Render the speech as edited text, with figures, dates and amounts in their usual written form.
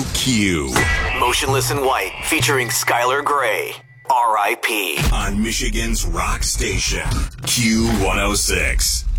Q. Motionless in White, featuring Skylar Grey. R.I.P. On Michigan's rock station, Q106.